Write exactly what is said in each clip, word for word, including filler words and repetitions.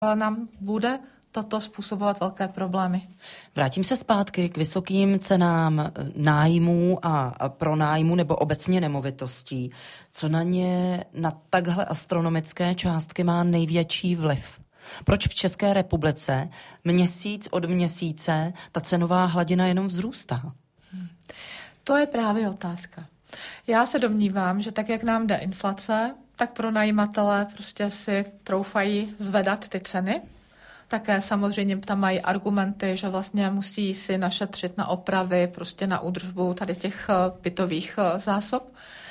nám bude toto způsobovat velké problémy. Vrátím se zpátky k vysokým cenám nájmů a pronájmu nebo obecně nemovitostí. Co na ně, na takhle astronomické částky má největší vliv? Proč v České republice měsíc od měsíce ta cenová hladina jenom vzrůstá? To je právě otázka. Já se domnívám, že tak, jak nám jde inflace, tak pronajímatelé prostě si troufají zvedat ty ceny. Také samozřejmě tam mají argumenty, že vlastně musí si našetřit na opravy, prostě na údržbu tady těch bytových zásob.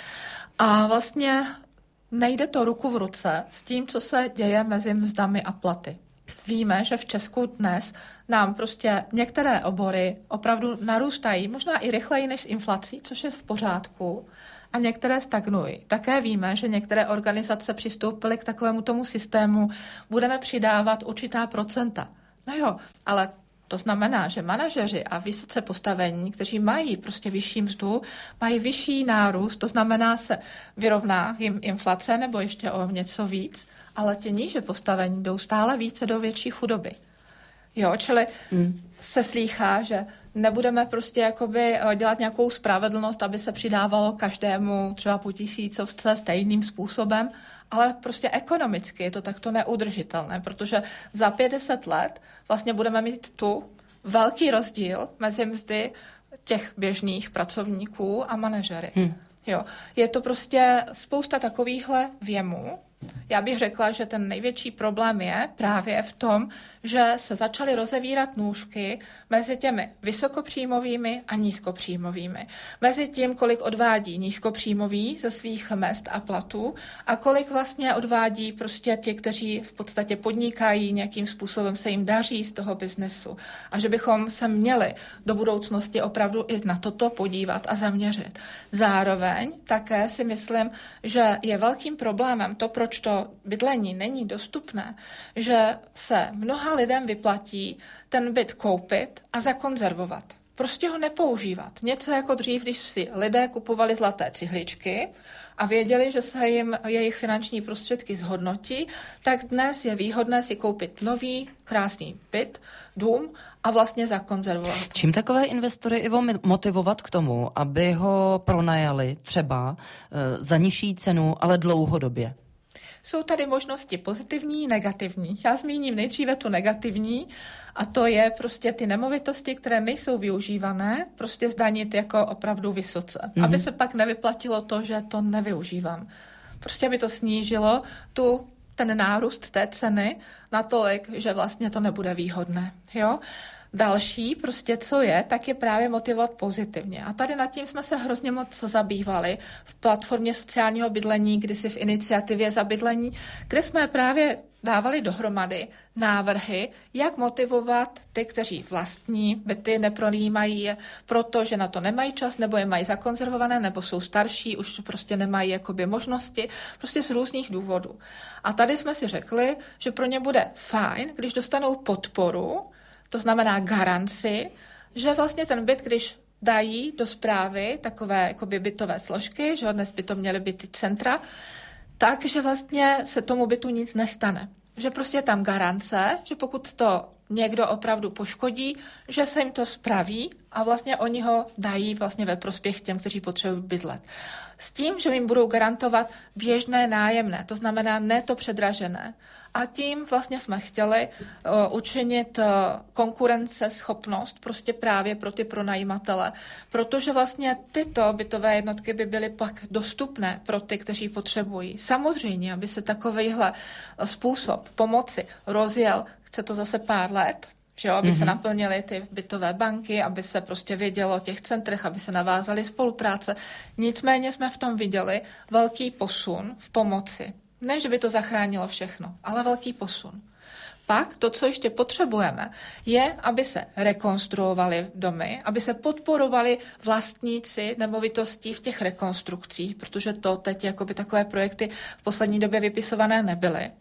A vlastně nejde to ruku v ruce s tím, co se děje mezi mzdami a platy. Víme, že v Česku dnes nám prostě některé obory opravdu narůstají, možná i rychleji než s inflací, což je v pořádku, a některé stagnují. Také víme, že některé organizace přistoupily k takovému tomu systému, budeme přidávat určitá procenta. No jo, ale to znamená, že manažeři a vysoce postavení, kteří mají prostě vyšší mzdu, mají vyšší nárůst, to znamená se vyrovná jim inflace nebo ještě o něco víc, ale ti níže postavení jdou stále více do větší chudoby. Jo, čili hmm. se slýchá, že nebudeme prostě jakoby dělat nějakou spravedlnost, aby se přidávalo každému třeba po tisícovce stejným způsobem, ale prostě ekonomicky je to takto neudržitelné, protože za padesát let vlastně budeme mít tu velký rozdíl mezi mzdy těch běžných pracovníků a manažery. Hmm. Jo, je to prostě spousta takovýchhle věmů. Já bych řekla, že ten největší problém je právě v tom, že se začaly rozevírat nůžky mezi těmi vysokopříjmovými a nízkopříjmovými. Mezi tím, kolik odvádí nízkopříjmoví ze svých mezd a platů a kolik vlastně odvádí prostě ti, kteří v podstatě podnikají, nějakým způsobem se jim daří z toho biznesu. A že bychom se měli do budoucnosti opravdu i na toto podívat a zaměřit. Zároveň také si myslím, že je velkým problémem to, proč to bydlení není dostupné, že se mnoha lidem vyplatí ten byt koupit a zakonzervovat. Prostě ho nepoužívat. Něco jako dřív, když si lidé kupovali zlaté cihličky a věděli, že se jim jejich finanční prostředky zhodnotí, tak dnes je výhodné si koupit nový, krásný byt, dům a vlastně zakonzervovat. Čím takové investory Ivo motivovat k tomu, aby ho pronajali třeba e, za nižší cenu, ale dlouhodobě? Jsou tady možnosti pozitivní, negativní. Já zmíním nejdříve tu negativní a to je prostě ty nemovitosti, které nejsou využívané, prostě zdanit jako opravdu vysoce. Mm-hmm. Aby se pak nevyplatilo to, že to nevyužívám. Prostě aby to snížilo tu, ten nárůst té ceny natolik, že vlastně to nebude výhodné. Jo? Další, prostě co je, tak je právě motivovat pozitivně. A tady nad tím jsme se hrozně moc zabývali v platformě sociálního bydlení, kdysi v iniciativě za bydlení, kde jsme právě dávali dohromady návrhy, jak motivovat ty, kteří vlastní byty nepronajímají je, protože na to nemají čas, nebo je mají zakonzervované, nebo jsou starší, už prostě nemají jakoby možnosti, prostě z různých důvodů. A tady jsme si řekli, že pro ně bude fajn, když dostanou podporu, to znamená garanci, že vlastně ten byt, když dají do správy takové jakoby bytové složky, že dnes by to měly být ty centra, takže vlastně se tomu bytu nic nestane. Že prostě je tam garance, že pokud to někdo opravdu poškodí, že se jim to spraví a vlastně oni ho dají vlastně ve prospěch těm, kteří potřebují bydlet. S tím, že jim budou garantovat běžné nájemné, to znamená ne to předražené. A tím vlastně jsme chtěli uh, učinit uh, konkurenceschopnost prostě právě pro ty pronajímatele, protože vlastně tyto bytové jednotky by byly pak dostupné pro ty, kteří potřebují. Samozřejmě, aby se takovýhle způsob pomoci rozjel, chce to zase pár let, že jo, aby mm-hmm. se naplnily ty bytové banky, aby se prostě vědělo o těch centrech, aby se navázaly spolupráce. Nicméně jsme v tom viděli velký posun v pomoci. Ne, že by to zachránilo všechno, ale velký posun. Pak to, co ještě potřebujeme, je, aby se rekonstruovaly domy, aby se podporovali vlastníci nemovitostí v těch rekonstrukcích, protože to teď jakoby takové projekty v poslední době vypisované nebyly.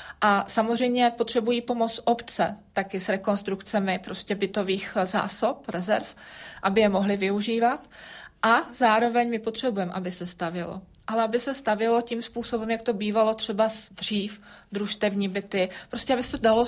A samozřejmě potřebují pomoc obce taky s rekonstrukcemi prostě bytových zásob, rezerv, aby je mohli využívat. A zároveň my potřebujeme, aby se stavělo. ale aby se stavělo tím způsobem, jak to bývalo třeba dřív, družstevní byty, prostě aby se to dalo